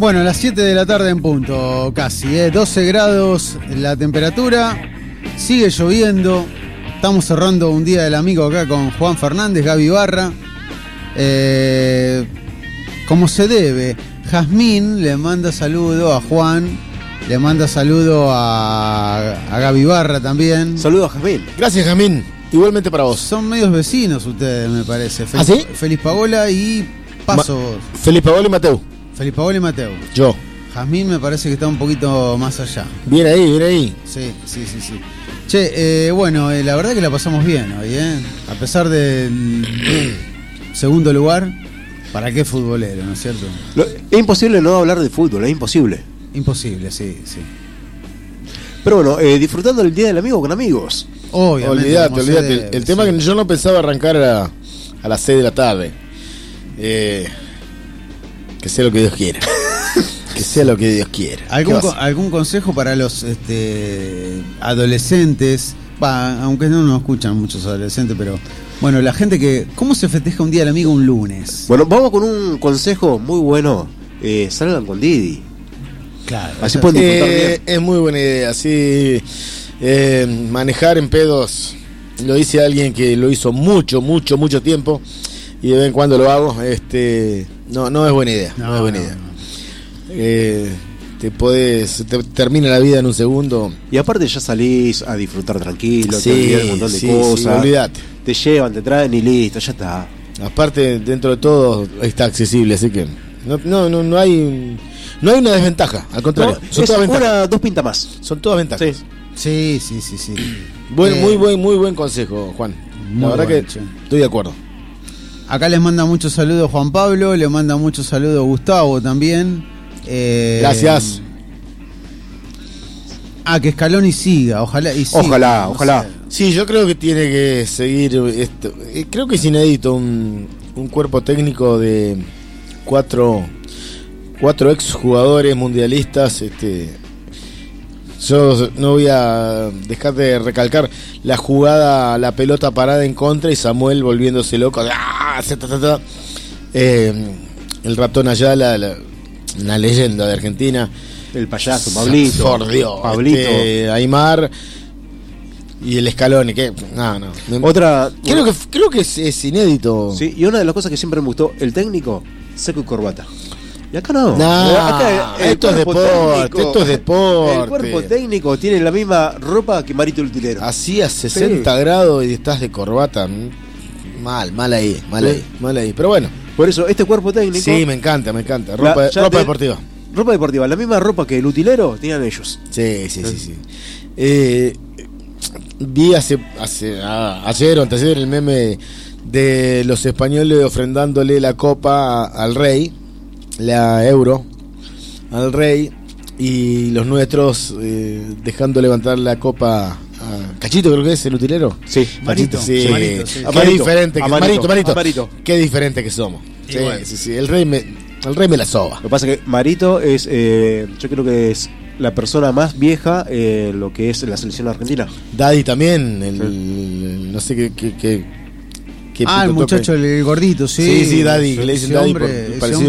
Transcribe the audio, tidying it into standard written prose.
Bueno, a las 7 de la tarde en punto, casi, 12 grados la temperatura, sigue lloviendo, estamos cerrando un día del amigo acá con Juan Fernández, Gaby Barra, como se debe. Jazmín le manda saludo a Juan, le manda saludo a Gaby Barra también. Saludos a Jazmín. Gracias, Jazmín. Igualmente para vos. Son medios vecinos ustedes, me parece. ¿Ah, sí? Feliz Paola y Paso. Feliz Paola y Mateu. Feliz Paola y Mateu. Yo. Jazmín me parece que está un poquito más allá. Bien ahí, bien ahí. Sí. Che, bueno, la verdad que la pasamos bien hoy, a pesar del segundo lugar, ¿para qué futbolero, no es cierto? Es imposible no hablar de fútbol, es imposible. Imposible, sí. Pero bueno, disfrutando el Día del Amigo con amigos. Obviamente. Olvídate. El tema que yo no pensaba arrancar a las 6 de la tarde. Que sea lo que Dios quiera. Que sea lo que Dios quiera. ¿Algún consejo para los adolescentes? Aunque no nos escuchan muchos adolescentes, pero bueno, la gente que... ¿Cómo se festeja un Día del Amigo un lunes? Bueno, vamos con un consejo muy bueno. Salgan con Didi. Claro. Así pueden disfrutar bien. Es muy buena idea. Así manejar en pedos. Lo dice alguien que lo hizo mucho tiempo. Y de vez en cuando lo hago. No es buena idea. No es buena idea. Te termina la vida en un segundo. Y aparte ya salís a disfrutar tranquilo, Sí, te olvidás un montón de sí, cosas. olvídate. Te llevan, te traen y listo, ya está. Aparte, dentro de todo está accesible, así que no hay una desventaja, al contrario. No, son es todas ventajas. dos pintas más. Son todas ventajas. Sí. Muy buen consejo, Juan. La verdad bueno, que estoy de acuerdo. Acá les manda muchos saludos Juan Pablo, le manda muchos saludos Gustavo también. Gracias. Que Scaloni siga, ojalá. Ojalá. Sí, yo creo que tiene que seguir esto. Creo que es inédito un cuerpo técnico de cuatro ex jugadores mundialistas. Yo no voy a dejar de recalcar la jugada, la pelota parada en contra y Samuel volviéndose loco. El ratón Ayala, una leyenda de Argentina. El payaso, Pablito. Por Dios. Pablito. Aymar y el Scaloni. Otra. Creo que es inédito. Sí, y una de las cosas que siempre me gustó, el técnico, saco y corbata. Y acá no. Acá esto es deporte. El cuerpo técnico tiene la misma ropa que Marito el Utilero. Así a 60 grados y estás de corbata. Mal ahí. Pero bueno. Por eso, este cuerpo técnico. Sí, me encanta. Ropa deportiva. Ropa deportiva, la misma ropa que el utilero tenían ellos. Sí. Vi ayer o anteayer el meme de los españoles ofrendándole la copa al rey, la Euro, al rey, y los nuestros dejando levantar la copa a Cachito, creo que es el utilero. Sí, Marito. Sí. Marito, sí. Qué diferente que Marito. Qué diferente que somos. Sí, bueno. sí. El rey me la soba. Lo que pasa es que Marito es, yo creo que es la persona más vieja en lo que es la selección argentina. Daddy también, no sé qué el muchacho, el gordito, sí. Sí, Daddy, que le dicen Daddy por parecido